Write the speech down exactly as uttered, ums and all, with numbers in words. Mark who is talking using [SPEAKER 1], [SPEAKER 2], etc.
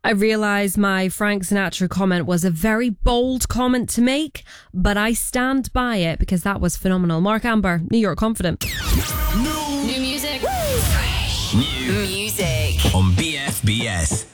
[SPEAKER 1] I realise my Frank Sinatra comment was a very bold comment to make, but I stand by it because that was phenomenal. Mark Amber, New York Confident.
[SPEAKER 2] New music. Fresh. New music.
[SPEAKER 3] On B F B S.